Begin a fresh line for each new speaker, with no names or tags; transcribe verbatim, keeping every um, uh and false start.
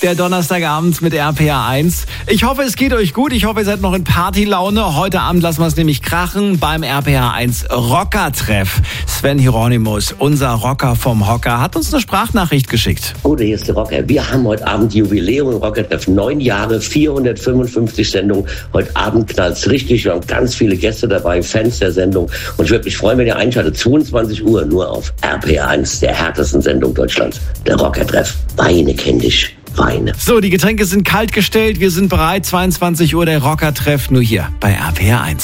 Der Donnerstagabend mit R P R eins. Ich hoffe, es geht euch gut. Ich hoffe, ihr seid noch in Partylaune. Heute Abend lassen wir es nämlich krachen beim R P R eins Rocker-Treff. Sven Hieronymus, unser Rocker vom Hocker, hat uns eine Sprachnachricht geschickt.
Gute, hier ist der Rocker. Wir haben heute Abend Jubiläum im Rocker-Treff. Neun Jahre, vierhundertfünfundfünfzig Sendungen. Heute Abend knallt's richtig. Wir haben ganz viele Gäste dabei, Fans der Sendung. Und ich würde mich freuen, wenn ihr einschaltet. zweiundzwanzig Uhr nur auf R P R eins, der härtesten Sendung Deutschlands. Der Rocker-Treff. Weine kenn dich. Weine.
So, die Getränke sind kalt gestellt. Wir sind bereit. zweiundzwanzig Uhr der Rocker-Treff. Nur hier bei R P R eins.